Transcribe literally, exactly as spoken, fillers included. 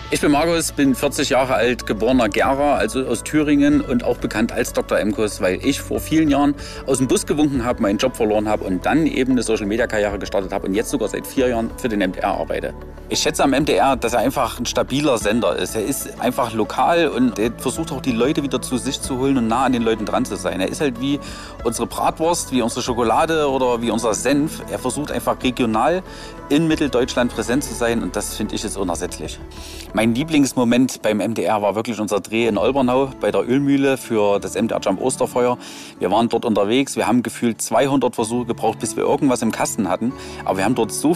Ich bin Markus, bin vierzig Jahre alt, geborener Gera, also aus Thüringen und auch bekannt als Doktor Emkus, weil ich vor vielen Jahren aus dem Bus gewunken habe, meinen Job verloren habe und dann eben eine Social-Media-Karriere gestartet habe und jetzt sogar seit vier Jahren für den M D R arbeite. Ich schätze am M D R, dass er einfach ein stabiler Sender ist. Er ist einfach lokal und er versucht auch die Leute wieder zu sich zu holen und nah an den Leuten dran zu sein. Er ist halt wie unsere Bratwurst, wie unsere Schokolade oder wie unser Senf. Er versucht einfach regional in Mitteldeutschland präsent zu sein und das finde ich ist unersetzlich. Mein Lieblingsmoment beim M D R war wirklich unser Dreh in Olbernau bei der Ölmühle für das M D R Jump Osterfeuer. Wir waren dort unterwegs, wir haben gefühlt zweihundert Versuche gebraucht, bis wir irgendwas im Kasten hatten. Aber wir haben dort so